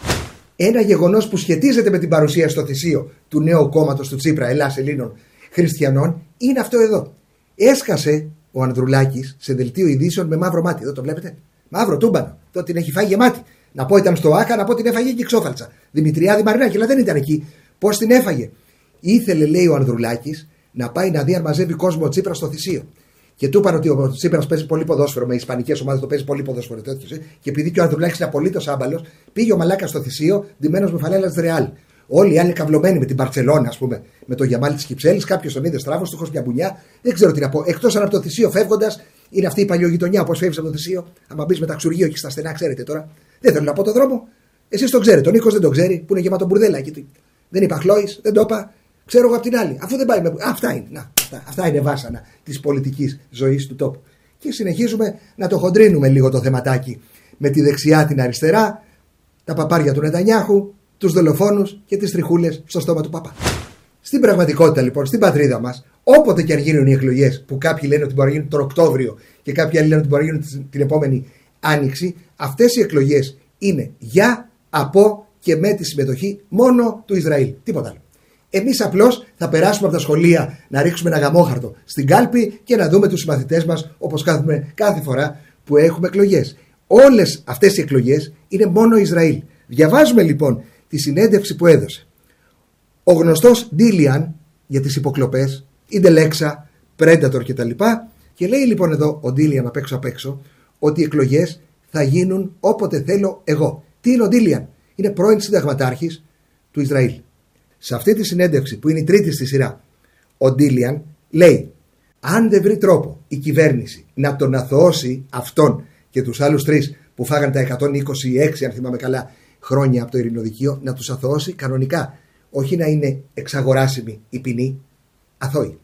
A: Ένα γεγονός που σχετίζεται με την παρουσία στο θυσίο του νέου κόμματος του Τσίπρα, Ελλάς Ελλήνων Χριστιανών, είναι αυτό εδώ. Έσκασε ο Ανδρουλάκης σε δελτίο ειδήσεων με μαύρο μάτι. Εδώ το βλέπετε. Μαύρο τούμπανο. Εδώ την έχει φάει γεμάτη. Να πω ήταν στο Άκα, να πω την έφαγε και ξόφαλτσα. Δημητριάδη Μαρινάκη, αλλά δεν ήταν εκεί. Πώς την έφαγε? Ήθελε, λέει ο Ανδρουλάκης, να πάει να δει αν μαζεύει κόσμο ο Τσίπρας στο θυσίο. Και του είπαν ότι ο Τσίπρας παίζει πολύ ποδόσφαιρο, με ισπανικές ομάδες το παίζει πολύ ποδόσφαιρο τέτοιο. Και επειδή και ο Ανδρουλάκης είναι απολύτως άμπαλος, πήγε ο μαλάκας στο θυσίο, ντυμένος με φανέλα της Ρεάλ. Όλοι οι άλλοι καυλωμένοι με την Μπαρτσελώνα, ας πούμε, με το Γιαμάλ της Κυψέλης. Κάποιος τον είδε στράβος, του χωρίς μια μπουνιά. Δεν ξέρω τι να πω. Εκτός αν από το θυσίο φεύγοντας, είναι αυτή η παλιογειτονιά, όπως φεύγει από το θυσίο. Αν μπει με ταξουργείο εκεί στα στενά, ξέρετε τώρα. Δεν θέλω να πω το δρόμο. Εσείς τον ξέρετε. Ο Νίκος δεν τον ξέρει, που είναι γεμάτο μπουρδέλα εκεί. Δεν είπα Χλόης, δεν το είπα. Ξέρω εγώ από την άλλη. Αφού δεν πάει με. Α, αυτά είναι. Να, αυτά, αυτά είναι βάσανα της πολιτικής ζωής του τόπου. Και συνεχίζουμε να το χοντρίνουμε λίγο το θεματάκι με τη δεξιά, την αριστερά, τα παπάρια του Νετανιάχου, τους δολοφόνους και τις τριχούλες στο στόμα του Παπά. Στην πραγματικότητα λοιπόν, στην πατρίδα μας, όποτε και αν γίνουν οι εκλογές, που κάποιοι λένε ότι μπορεί να γίνουν τον Οκτώβριο και κάποιοι άλλοι λένε ότι μπορεί να γίνουν την επόμενη Άνοιξη, αυτές οι εκλογές είναι για, από και με τη συμμετοχή μόνο του Ισραήλ. Τίποτα άλλο. Εμείς απλώς θα περάσουμε από τα σχολεία να ρίξουμε ένα γαμόχαρτο στην κάλπη και να δούμε τους συμμαθητές μας όπως κάθουμε κάθε φορά που έχουμε εκλογές. Όλες αυτές οι εκλογές είναι μόνο Ισραήλ. Διαβάζουμε λοιπόν τη συνέντευξη που έδωσε ο γνωστός Ντίλιαν για τις υποκλοπές, Ιντελέξα, Predator κτλ. Και λέει λοιπόν εδώ ο Ντίλιαν απ' έξω απ' έξω ότι οι εκλογές θα γίνουν όποτε θέλω εγώ. Τι είναι ο Ντίλιαν? Είναι πρώην συνταγματάρχης του Ισραήλ. Σε αυτή τη συνέντευξη που είναι η τρίτη στη σειρά, ο Ντίλιαν λέει: αν δεν βρει τρόπο η κυβέρνηση να τον αθωώσει αυτόν και τους άλλους τρεις που φάγαν τα εκατόν είκοσι έξι, αν θυμάμαι καλά, χρόνια από το ειρηνοδικείο, να τους αθωώσει κανονικά. Όχι να είναι εξαγοράσιμη η ποινή, αθώοι.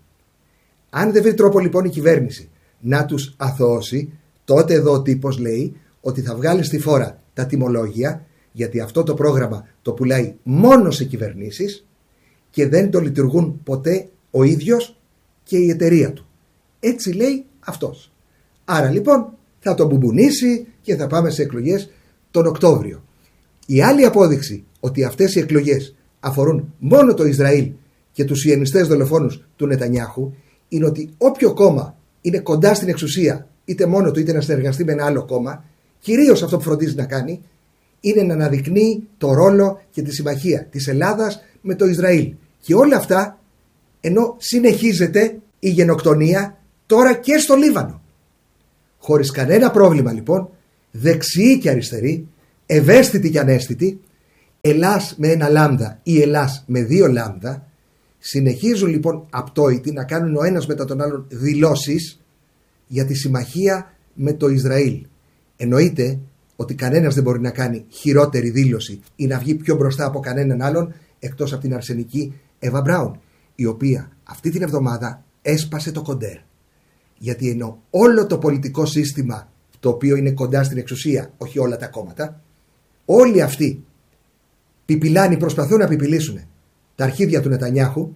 A: Αν δεν βρει τρόπο λοιπόν η κυβέρνηση να τους αθωώσει, τότε εδώ ο τύπος λέει ότι θα βγάλει στη φόρα τα τιμολόγια, γιατί αυτό το πρόγραμμα το πουλάει μόνο σε κυβερνήσεις και δεν το λειτουργούν ποτέ ο ίδιος και η εταιρεία του. Έτσι λέει αυτός. Άρα λοιπόν θα το μπουμπουνίσει και θα πάμε σε εκλογές τον Οκτώβριο. Η άλλη απόδειξη ότι αυτές οι εκλογές αφορούν μόνο το Ισραήλ και τους σιωνιστές δολοφόνους του Νετανιάχου, είναι ότι όποιο κόμμα είναι κοντά στην εξουσία, είτε μόνο του είτε να συνεργαστεί με ένα άλλο κόμμα, κυρίως αυτό που φροντίζει να κάνει, είναι να αναδεικνύει το ρόλο και τη συμμαχία της Ελλάδας με το Ισραήλ. Και όλα αυτά ενώ συνεχίζεται η γενοκτονία τώρα και στο Λίβανο. Χωρίς κανένα πρόβλημα λοιπόν, δεξιοί και αριστεροί, ευαίσθητοι και αναίσθητοι, Ελλάς με ένα λάμδα ή Ελλάς με δύο λάμδα, συνεχίζουν λοιπόν απτόητοι να κάνουν ο ένας μετά τον άλλον δηλώσεις για τη συμμαχία με το Ισραήλ. Εννοείται ότι κανένας δεν μπορεί να κάνει χειρότερη δήλωση ή να βγει πιο μπροστά από κανέναν άλλον εκτός από την αρσενική Εύα Μπράουν, η οποία αυτή την εβδομάδα έσπασε το κοντέρ. Γιατί ενώ όλο το πολιτικό σύστημα, το οποίο είναι κοντά στην εξουσία, όχι όλα τα κόμματα, όλοι αυτοί πιπιλάνοι, προσπαθούν να πιπιλήσουν τα αρχίδια του Νετανιάχου,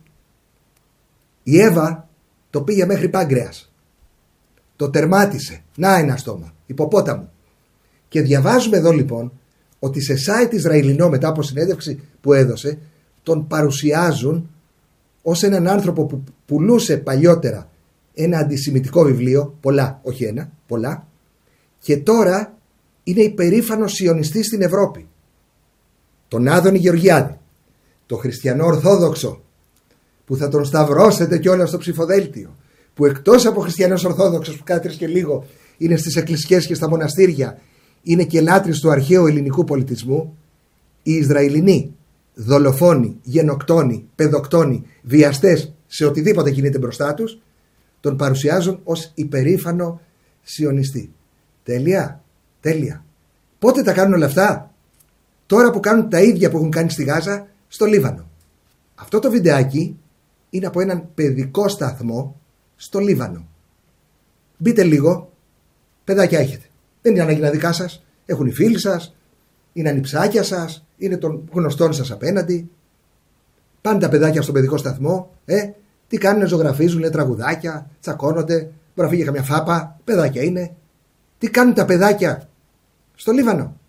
A: η Εύα το πήγε μέχρι Πάγκρεας. Το τερμάτισε. Να ένα στόμα. Υποπόταμο. Και διαβάζουμε εδώ λοιπόν ότι σε site Ισραηλινό, μετά από συνέντευξη που έδωσε, τον παρουσιάζουν ως έναν άνθρωπο που πουλούσε παλιότερα ένα αντισημιτικό βιβλίο, πολλά, όχι ένα, πολλά, και τώρα είναι υπερήφανος σιωνιστής στην Ευρώπη. Τον Άδωνη Γεωργιάδη, το χριστιανό Ορθόδοξο, που θα τον σταυρώσετε κιόλας στο ψηφοδέλτιο, που εκτός από χριστιανός Ορθόδοξος που κάθε τρεις και λίγο είναι στις εκκλησιές και στα μοναστήρια, είναι και λάτρης του αρχαίου ελληνικού πολιτισμού, οι Ισραηλινοί δολοφόνοι, γενοκτόνοι, παιδοκτόνοι, βιαστές σε οτιδήποτε κινείται μπροστά τους, τον παρουσιάζουν ως υπερήφανο σιωνιστή. Τέλεια, τέλεια. Πότε τα κάνουν όλα αυτά? Τώρα που κάνουν τα ίδια που έχουν κάνει στη Γάζα, στο Λίβανο. Αυτό το βιντεάκι είναι από έναν παιδικό σταθμό στο Λίβανο. Μπείτε λίγο, παιδάκια έχετε. Δεν είναι ανάγκη να δικά σας, έχουν οι φίλοι σας, είναι ανιψάκια σας, είναι των γνωστών σας απέναντι. Πάνε τα παιδάκια στον παιδικό σταθμό, ε, τι κάνουν, ζωγραφίζουν, λένε τραγουδάκια, τσακώνονται, μπορεί να φύγει καμιά φάπα, παιδάκια είναι. Τι κάνουν τα παιδάκια στο Λίβανο?